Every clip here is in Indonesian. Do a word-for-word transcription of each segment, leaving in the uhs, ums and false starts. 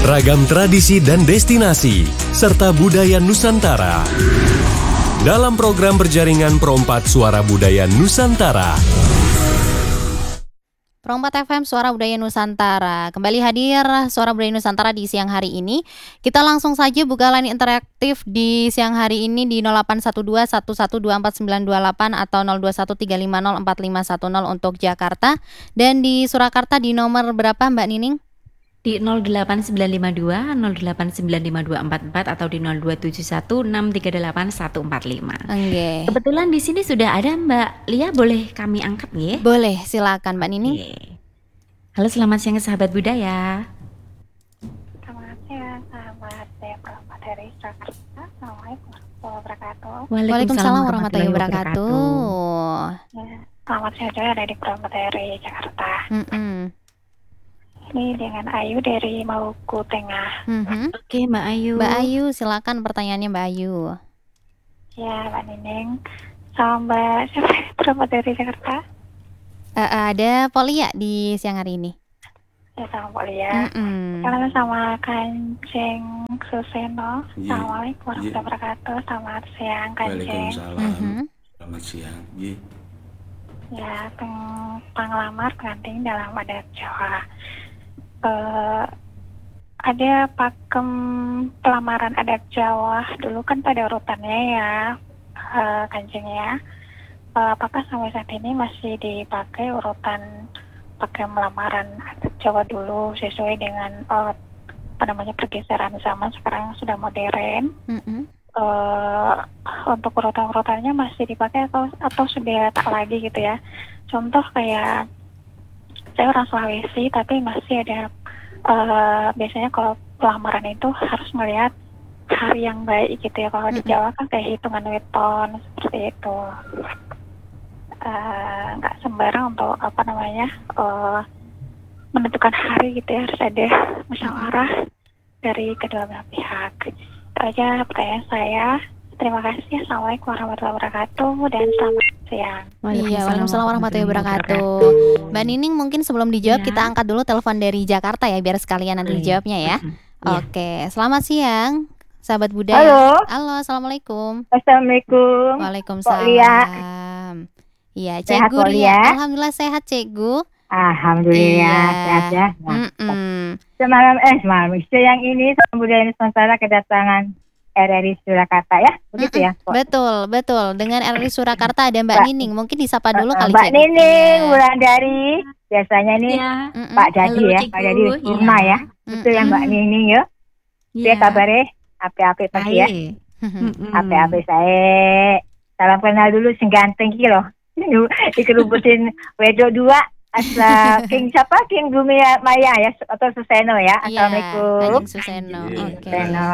Ragam tradisi dan destinasi, serta budaya Nusantara. Dalam program berjaringan Perompat Suara Budaya Nusantara. Perompat F M Suara Budaya Nusantara. Kembali hadir Suara Budaya Nusantara di siang hari ini. Kita langsung saja buka line interaktif di siang hari ini di nol delapan satu dua satu satu dua empat sembilan dua delapan atau nol dua satu tiga lima nol empat lima satu nol untuk Jakarta. Dan di Surakarta di nomor berapa Mbak Nining? Di nol delapan sembilan lima dua nol delapan sembilan lima dua empat empat atau di nol dua tujuh satu enam tiga delapan satu empat lima. Oke. Kebetulan di sini sudah ada Mbak Lia, boleh kami angkat nggih? Boleh, silakan Mbak Nining. Oke. Halo, selamat siang sahabat budaya. Selamat siang sahabat saya Perompat dari Jakarta. Assalamualaikum warahmatullahi wabarakatuh. Waalaikumsalam warahmatullahi wabarakatuh. Ya, selamat siang juga dari Perompat dari Jakarta. Mm-mm. Ini dengan Ayu dari Maluku Tengah. Mhm. Oke, Mbak Ayu. Mbak Ayu, silakan pertanyaannya Mbak Ayu. Ya, Mbak Nining. Sama Mbak siapa? Perompat dari Jakarta. Uh, ada Polia di siang hari ini. Ya, sama Mbak Lia. Mm-mm. Kalian sama Kanjeng Suseno. Iya. Assalamualaikum warahmatullahi wabarakatuh. Selamat siang Kanjeng. Waalaikumsalam. Mhm. Selamat siang. Ye. Ya, peng- penglamar pengantin dalam adat Jawa. Eh, ada pakem pelamaran adat Jawa dulu kan pada urutannya ya, eh, Kanjeng ya. Eh, apakah sampai saat ini masih dipakai urutan pakem lamaran adat Jawa dulu sesuai dengan eh, apa namanya pergeseran zaman sekarang sudah modern? Mm-mm. Eh, untuk urutan-urutannya masih dipakai atau atau sudah tak lagi gitu ya. Contoh kayak saya orang Sulawesi tapi masih ada eh, biasanya kalau pelamaran itu harus melihat hari yang baik gitu ya. Kalau di Mm-mm. Jawa kan kayak hitungan weton seperti itu. Eh, nggak sembarang untuk apa namanya eh, menentukan hari gitu ya, harus ada musyawarah dari kedua belah pihak. Itu aja pertanyaan saya. Terima kasih. Assalamualaikum warahmatullahi wabarakatuh dan selamat siang. Iya, waalaikumsalam warahmatullahi wabarakatuh. Mbak Nining, mungkin sebelum dijawab Ya. kita angkat dulu telepon dari Jakarta ya, biar sekalian nanti Boleh. dijawabnya ya. Mhm. Iya. Oke, selamat siang, sahabat budaya. Halo, Halo, assalamualaikum. Assalamualaikum. Waalaikumsalam. Iya, Sehat, Cikgu Pok Ria. Lia? Alhamdulillah sehat, Cikgu. Alhamdulillah, Iya. sehat ya. Nah, Mm-mm. semalam, eh semalam, siang ini Suara Budaya Nusantara kedatangan R R I Surakarta ya, begitu ya, Pok? Betul, betul. Dengan R R I Surakarta ada Mbak Mbak- Nining. Mungkin disapa dulu Eh, kali Mbak Cik. Nining, Iya. Wulandari, biasanya nih Iya. Mm-mm. Pak Jadi Halo, ya, Cikgu. Pak Jadi Iya. rumah ya. Betul ya Mbak Mm-mm. Nining ya. Dia Iya. kabarnya ape-ape pasti ya. Baik. Mm-mm. Ape-ape saya. Salam kenal dulu sing ganteng iki loh. Dikerubutin wedok dua asal King siapa? King Bumi Maya ya atau Suseno ya. Iya, Assalamualaikum. Kanjeng Suseno. Iya. Oke. Suseno.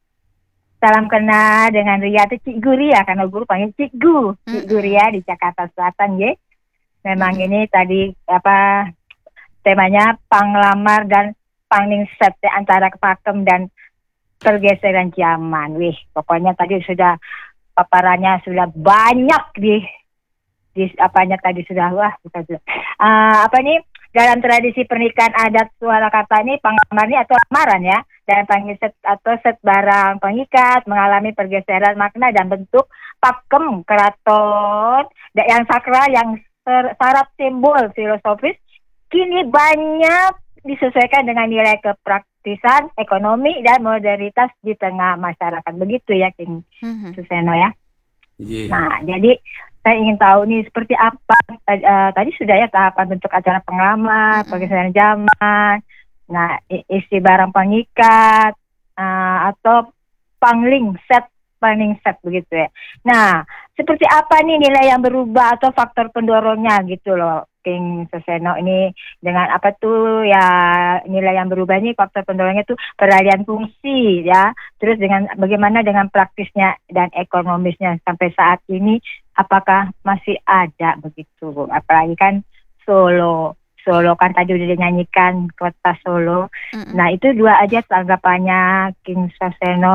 Salam kenal dengan Ria itu Cikgu Ria karena guru panggil Cikgu. Cikgu Mm-mm. Ria di Jakarta Selatan ya. Memang ini tadi apa temanya panglamar dan pangningset ya, antara pakem dan pergeseran zaman. Wih, pokoknya tadi sudah paparannya sudah banyak di di apanya tadi sudah wah kita sudah. Ah, apa nih dalam tradisi pernikahan adat Surakarta ini panglamar ini atau lamaran ya dan pangningset atau set barang pengikat mengalami pergeseran makna dan bentuk pakem keraton da- yang sakral yang ser- syarat simbol filosofis kini banyak disesuaikan dengan nilai kepraktisan ekonomi dan modernitas di tengah masyarakat. Begitu ya King Mhm. Suseno ya. Ye. Nah, jadi saya ingin tahu nih seperti apa eh, eh, tadi sudah ya tahapan bentuk acara penglamar, Mm-mm. pergeseran zaman, nah i- isi barang pengikat eh, atau pangling set, pangling set begitu ya. Nah, seperti apa nih nilai yang berubah atau faktor pendorongnya gitu loh, King Suseno ini dengan apa tuh ya nilai yang berubah ini faktor pendorongnya tuh peralihan fungsi ya. Terus dengan bagaimana dengan praktisnya dan ekonomisnya sampai saat ini apakah masih ada begitu? Apalagi kan Solo, Solo kan tadi udah dinyanyikan kota Solo. Mm-mm. Nah itu dua aja tanggapannya King Suseno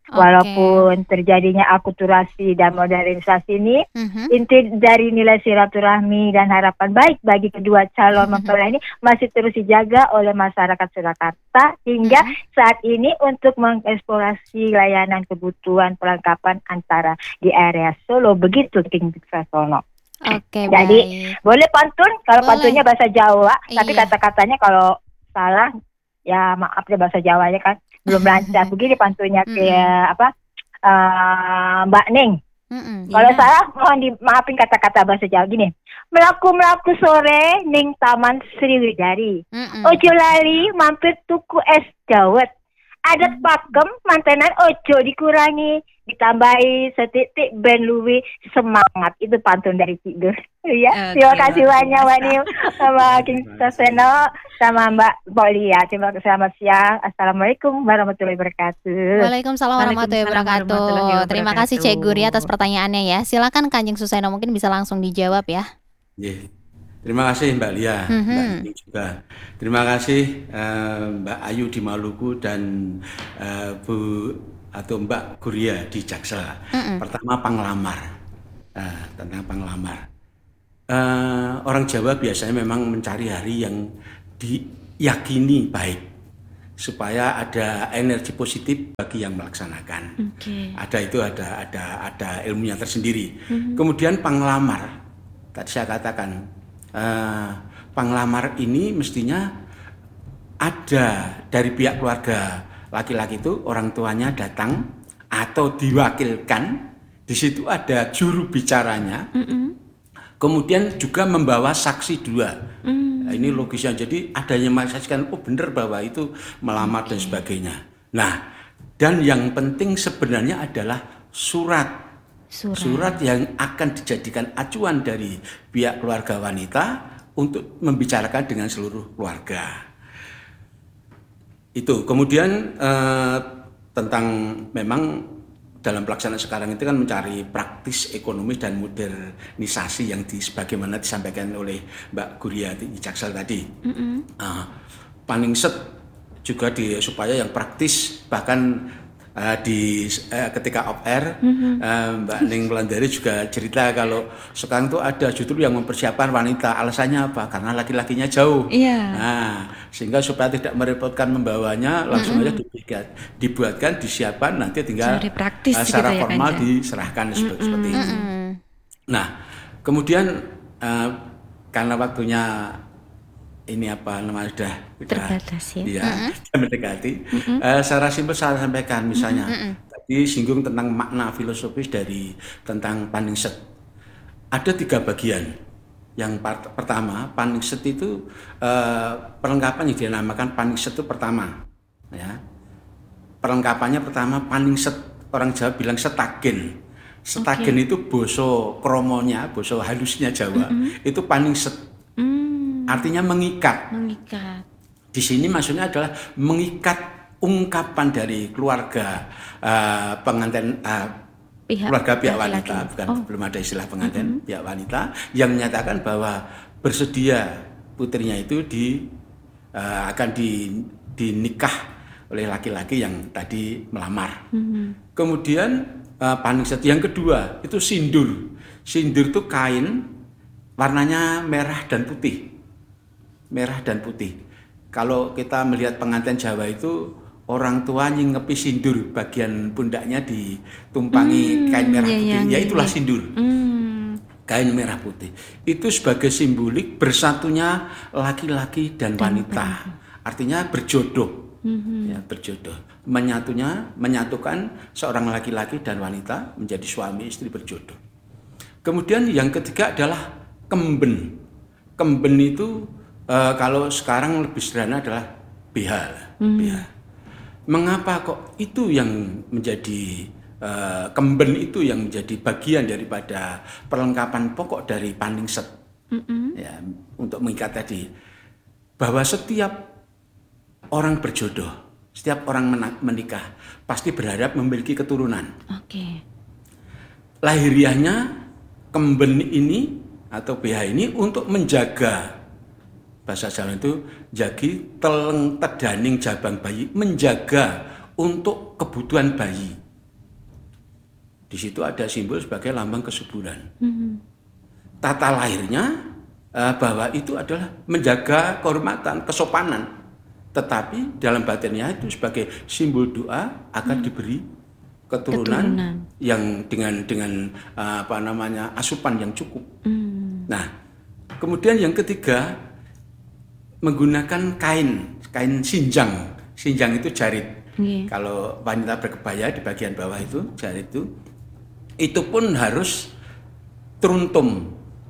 Oke. Walaupun terjadinya akulturasi dan modernisasi ini, Mhm. inti dari nilai silaturahmi dan harapan baik bagi kedua calon mempelai ini masih terus dijaga oleh masyarakat Surakarta hingga Mhm. saat ini untuk mengeksplorasi layanan kebutuhan perlengkapan antara di area Solo. Begitu King Sono. Oke, Jadi baik. boleh pantun kalau Boleh. pantunnya bahasa Jawa, tapi Iya. kata-katanya kalau salah ya maaf deh, bahasa Jawanya kan belum lancar. Begini pantunnya Mm-mm. kayak apa eh, Mbak Ning. Mm-mm. Kalau Iya. salah mohon dimaafin kata-kata bahasa Jawa gini. Melaku-melaku sore ning Taman Sriwidari. Mm-mm. Ojo lali mampir tuku es dawet. Adat pakem mantenan ojo dikurangi, ditambahi setitik ben luwi semangat. Itu pantun dari Cidur. Ya, Oke, terima kasih luar banyak biasa. Mbak Niu sama King Saseno sama Mbak Polia. Terima kasih, selamat siang. Assalamualaikum warahmatullahi wabarakatuh. Waalaikumsalam warahmatullahi Waalaikumsalam warahmatullahi wabarakatuh. Terima kasih Cek Guri atas wabarakatuh. pertanyaannya ya. Silakan Kanjeng Suseno mungkin bisa langsung dijawab ya. Nggih. Terima kasih Mbak Lia, Mbak Mhm. Nining juga. Terima kasih eh, Mbak Ayu di Maluku dan eh, Bu atau Mbak Guria di Jaksel. Mm-mm. Pertama panglamar. Eh, tentang panglamar. Eh, orang Jawa biasanya memang mencari hari yang diyakini baik supaya ada energi positif bagi yang melaksanakan. Oke. Ada itu ada ada ada ilmunya tersendiri. Kemudian panglamar, tadi saya katakan eh, panglamar ini mestinya ada dari pihak keluarga laki-laki itu orang tuanya datang atau diwakilkan. Di situ ada juru bicaranya. Kemudian juga membawa saksi dua. Nah, ini logisnya. Jadi adanya menyaksikan, oh benar bahwa itu melamar dan sebagainya. Nah, dan yang penting sebenarnya adalah surat. Surat. Surat yang akan dijadikan acuan dari pihak keluarga wanita untuk membicarakan dengan seluruh keluarga. Itu. Kemudian eh, tentang memang dalam pelaksanaan sekarang itu kan mencari praktis ekonomi dan modernisasi yang di, sebagaimana disampaikan oleh Mbak Guria di Jaksel tadi. Uh, Paningset juga di supaya yang praktis, bahkan uh, di uh, ketika off air uh, Mbak Ning Wulandari juga cerita kalau sekarang tuh ada justru yang mempersiapkan wanita, alasannya apa? Karena laki-lakinya jauh. Iya. Nah, sehingga supaya tidak merepotkan membawanya, langsung aja dibuatkan, dibuatkan, disiapkan, nanti tinggal Cari praktis uh, gitu secara ya, formal Kanja. diserahkan seperti, seperti itu. Mm-mm. Nah, kemudian uh, karena waktunya ini apa namanya sudah sudah Terbatas ya. ya, sudah mendekati. Eh, secara simpel saya sampaikan misalnya tadi singgung tentang makna filosofis dari tentang Paningset. Ada tiga bagian. Yang part- pertama, Paningset itu eh, perlengkapan yang dinamakan Paningset itu pertama, ya. Perlengkapannya pertama Paningset, orang Jawa bilang setagen. Setagen itu boso kromonya, boso halusnya Jawa, itu Paningset. Hmm, Artinya mengikat. mengikat. Di sini maksudnya adalah mengikat ungkapan dari keluarga eh, pengantin eh, Pihak keluarga pihak laki-laki. wanita, bukan Oh. belum ada istilah pengantin pihak wanita yang menyatakan bahwa bersedia putrinya itu di eh, akan di dinikah oleh laki-laki yang tadi melamar. Kemudian eh, Paningset yang kedua itu sindur. Sindur itu kain warnanya merah dan putih. Merah dan putih. Kalau kita melihat pengantin Jawa itu orang tua nyingepi sindur, bagian pundaknya ditumpangi kain merah iya, putih. iya, Ya itulah iya. sindur. Hmm, Kain merah putih. Itu sebagai simbolik bersatunya laki-laki dan wanita. Artinya berjodoh. Ya, berjodoh. Menyatunya, menyatukan seorang laki-laki dan wanita menjadi suami istri berjodoh. Kemudian yang ketiga adalah kemben. Kemben itu eh, kalau sekarang lebih sederhana adalah B H. B H. Mengapa kok itu yang menjadi eh, kemben itu yang menjadi bagian daripada perlengkapan pokok dari Paningset, ya, untuk mengikat tadi bahwa setiap orang berjodoh, setiap orang mena- menikah pasti berharap memiliki keturunan. Oke. Lahiriahnya kemben ini atau B H ini untuk menjaga, bahasa Jawa itu jagi teleng tedaning jabang bayi, menjaga untuk kebutuhan bayi. Di situ ada simbol sebagai lambang kesuburan. Mhm. Tata lahirnya uh, bahwa itu adalah menjaga kehormatan, kesopanan. Tetapi dalam batinnya itu sebagai simbol doa akan hmm. diberi keturunan, keturunan yang dengan dengan uh, apa namanya asupan yang cukup. Hmm. Nah, kemudian yang ketiga menggunakan kain, kain sinjang. Sinjang itu jarit. Yeah. Kalau wanita berkebaya di bagian bawah itu jarit itu, itu pun harus teruntum.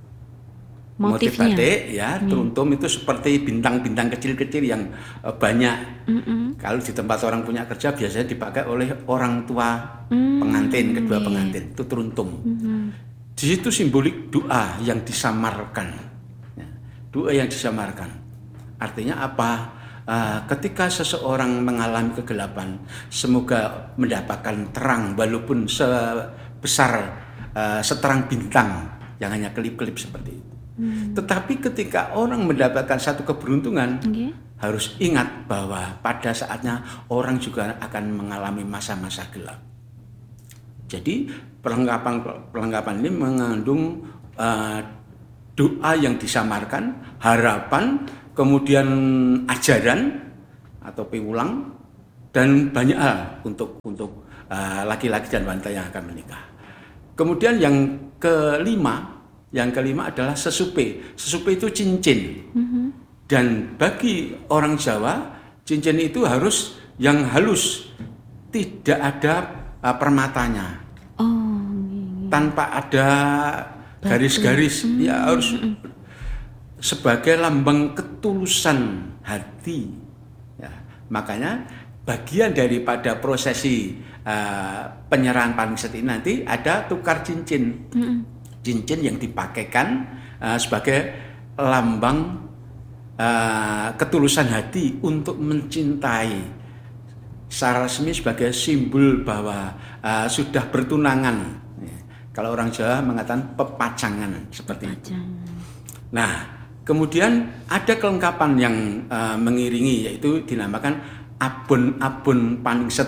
Motif batik ya, yeah. Teruntum itu seperti bintang-bintang kecil-kecil yang uh, banyak. Mm-mm. Kalau di tempat orang punya kerja biasanya dipakai oleh orang tua mm. pengantin, kedua yeah. pengantin itu teruntum. Mm-hmm. Di situ simbolik doa yang disamarkan, ya. Doa yang disamarkan. Artinya apa? Uh, ketika seseorang mengalami kegelapan, semoga mendapatkan terang walaupun sebesar uh, seterang bintang yang hanya kelip-kelip seperti itu. Hmm. Tetapi ketika orang mendapatkan satu keberuntungan, okay. harus ingat bahwa pada saatnya orang juga akan mengalami masa-masa gelap. Jadi perlengkapan perlengkapan ini mengandung uh, doa yang disamarkan, harapan, kemudian ajaran atau piwulang, dan banyak hal untuk untuk uh, laki-laki dan wanita yang akan menikah. Kemudian yang kelima, yang kelima adalah sesupe. Sesupe itu cincin. Mm-hmm. Dan bagi orang Jawa, cincin itu harus yang halus, tidak ada uh, permatanya, oh, tanpa ada garis-garis, mm-hmm. ya harus sebagai lambang ketulusan hati. Ya, makanya bagian daripada prosesi uh, penyerahan paniset ini nanti ada tukar cincin, mm-hmm. cincin yang dipakaikan uh, sebagai lambang uh, ketulusan hati untuk mencintai, secara resmi sebagai simbol bahwa uh, sudah bertunangan. Ya, kalau orang Jawa mengatakan pepacangan seperti itu. Nah, kemudian ada kelengkapan yang uh, mengiringi, yaitu dinamakan abon-abon paningset.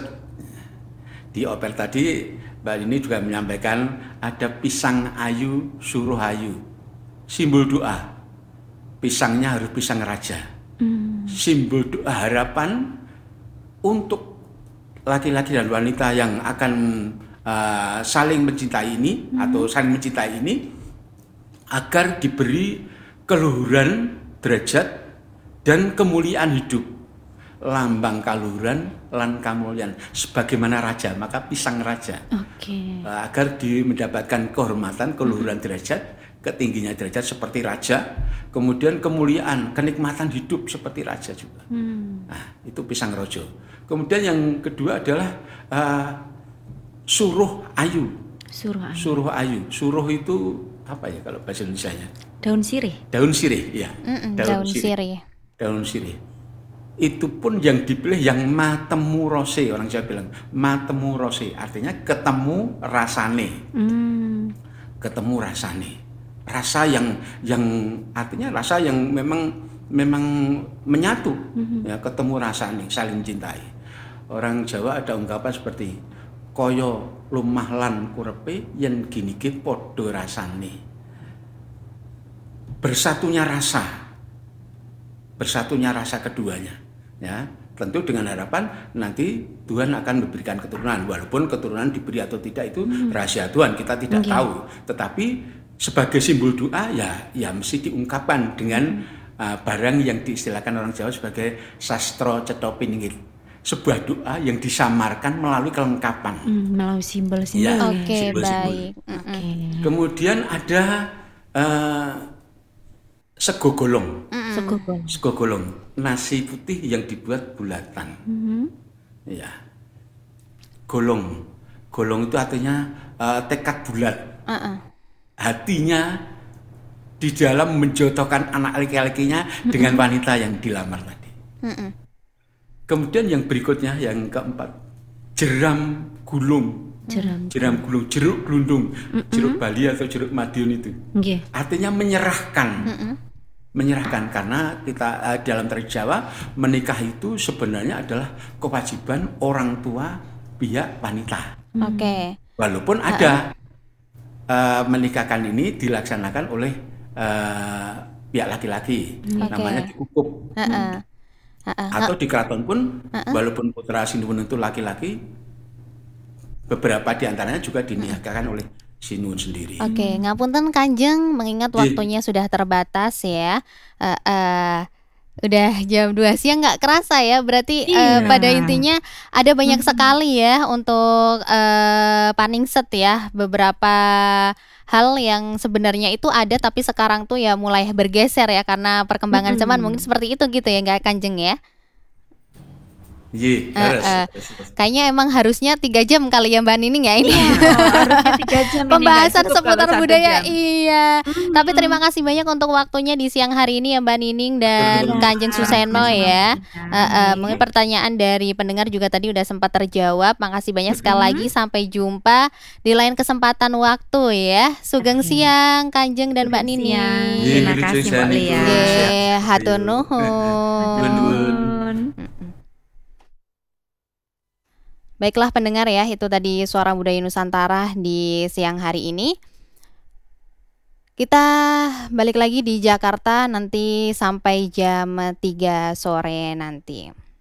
Di opel tadi Mbak Lini juga menyampaikan ada pisang ayu suruh ayu, simbol doa. Pisangnya harus pisang raja, mm. simbol doa harapan untuk laki-laki dan wanita yang akan uh, saling mencintai ini, mm. atau saling mencintai ini, agar diberi keluhuran derajat dan kemuliaan hidup, lambang kaluhuran lan kamulyan sebagaimana raja, maka pisang raja. Okay. Agar di mendapatkan kehormatan, keluhuran derajat, ketingginya derajat seperti raja, kemudian kemuliaan, kenikmatan hidup seperti raja juga. Hmm. Nah, itu pisang rojo. Kemudian yang kedua adalah uh, suruh ayu. Suruh ayu. Suruh ayu. Suruh itu apa ya kalau bahasa Indonesianya? Daun sirih. Daun sirih, ya. Daun, daun sirih. sirih. Daun sirih. Itu pun yang dipilih yang matemu rose, orang Jawa bilang matemu rose, artinya ketemu rasane. Mm. Ketemu rasane. Rasa yang yang artinya rasa yang memang memang menyatu, mm-hmm. ya, ketemu rasane, saling cintai. Orang Jawa ada ungkapan seperti kaya lumah lan kurepe yen gini-gini padha rasane. Bersatunya rasa, bersatunya rasa keduanya, ya, tentu dengan harapan nanti Tuhan akan memberikan keturunan, walaupun keturunan diberi atau tidak itu hmm. rahasia Tuhan, kita tidak okay. tahu, tetapi sebagai simbol doa ya, ya mesti diungkapkan dengan hmm. uh, barang yang diistilahkan orang Jawa sebagai sastro cetha piningit, sebuah doa yang disamarkan melalui kelengkapan, hmm, melalui simbol-simbol. Ya, Oke, okay, baik. Okay. Kemudian ada uh, sego golong. Mm-hmm. Sego golong. Sego golong, nasi putih yang dibuat bulatan. Mm-hmm. Ya. Golong. Golong itu artinya uh, tekad bulat. Uh-uh. Hatinya di dalam menjodohkan anak laki-lakinya mm-hmm. dengan wanita yang dilamar tadi. Mm-hmm. Kemudian yang berikutnya yang keempat, jeram gulung. Jeram, jeram gulung, jeruk gelundung, mm-hmm. jeruk Bali atau jeruk Madiun itu. Okay. Artinya menyerahkan. Mm-hmm. Menyerahkan, karena kita uh, dalam tradisi Jawa menikah itu sebenarnya adalah kewajiban orang tua pihak wanita. Oke. Okay. Walaupun ada uh, menikahkan ini dilaksanakan oleh uh, pihak laki-laki, Oke. namanya dikukup. Heeh. Heeh. Atau di keraton pun, walaupun putra Sinuwun itu laki-laki, beberapa di antaranya juga dinikahkan oleh Sinuwun sendiri. Oke, ngapunten Kanjeng, mengingat Iya. waktunya sudah terbatas ya. Eh, eh, udah jam dua siang nggak kerasa ya. Berarti eh, Iya. pada intinya ada banyak Mm-mm. sekali ya untuk eh, Paningset ya. Beberapa hal yang sebenarnya itu ada tapi sekarang tuh ya mulai bergeser ya karena perkembangan zaman Mm-mm. mungkin seperti itu gitu ya nggak Kanjeng ya? Iya, Eh, harus, eh. harus, harus. Kayaknya emang harusnya tiga jam kali ya Mbak Nining ya ini. Iya, harusnya tiga jam ini nggak Pembahasan cukup seputar kalau satu budaya, jam. iya. Tapi Mm-mm. terima kasih banyak untuk waktunya di siang hari ini ya Mbak Nining dan Betul. Kanjeng Suseno Sama-sama. ya. Eh, eh, mungkin Baik. pertanyaan dari pendengar juga tadi udah sempat terjawab. Makasih banyak sekali Mm-mm. lagi. Sampai jumpa di lain kesempatan waktu ya. Sugeng Oke. siang Kanjeng dan Mbak Sugeng siang. Nining. Iya, Terima lucu kasih saya Mbak nih, Lia. Bu. Sehat. Nggih, hatur Ayo. nuhun. Nuhun. Nuhun. Baiklah pendengar ya, itu tadi Suara Budaya Nusantara di siang hari ini. Kita balik lagi di Jakarta nanti sampai jam tiga sore nanti.